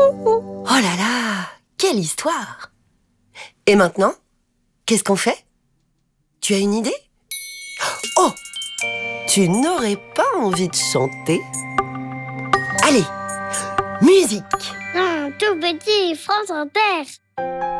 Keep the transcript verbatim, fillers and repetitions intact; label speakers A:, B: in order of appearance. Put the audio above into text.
A: Oh là là, quelle histoire! Et maintenant, qu'est-ce qu'on fait? Tu as une idée? Oh! Tu n'aurais pas envie de chanter? Allez, musique!
B: Non, tout petit, France Inter.